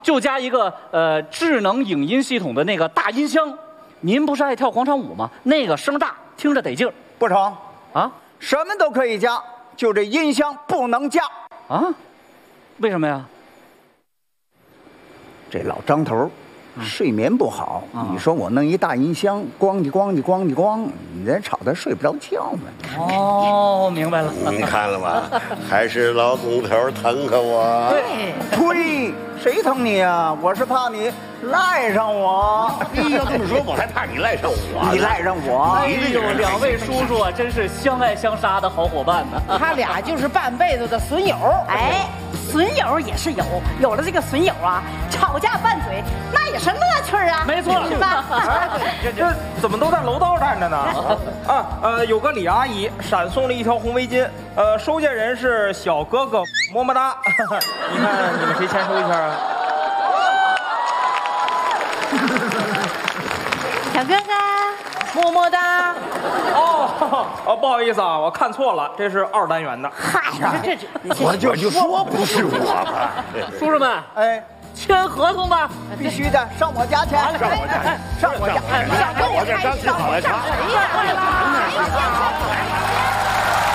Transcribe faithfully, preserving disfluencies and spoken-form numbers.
就加一个呃智能影音系统的那个大音箱。您不是爱跳广场舞吗？那个声大，听着得劲儿。 不成啊， 什么都可以加，就这音箱不能加啊？为什么呀？ 这老张头。 睡眠不好，你说我弄一大音箱，咣叽咣叽咣叽咣，你这吵他睡不着觉呢。 哦，明白了。 你看了吧？还是老工头疼可我。 对，呸！谁疼你啊？我是怕你赖上我。 你要这么说，我还怕你赖上我。 你赖上我。 哎呦，两位叔叔啊，真是相爱相杀的好伙伴呢。 他俩就是半辈子的损友。 哎。 损友也是有，有了这个损友啊，吵架拌嘴那也是乐趣啊， 没错， 是吧？ 这这怎么都在楼道站着呢？啊呃，有个李阿姨闪送了一条红围巾，呃，收件人是小哥哥，么么哒。你看你们谁签收一下啊？ 小哥哥， 么么哒。 哦哦，不好意思啊，我看错了，这是二单元的。 嗨，这这我就就说不是我吧。 叔叔们， 哎， 签合同吧， 必须的，上我家签， 上我家， 上我家， 上我家，上我家，上我家，上我家。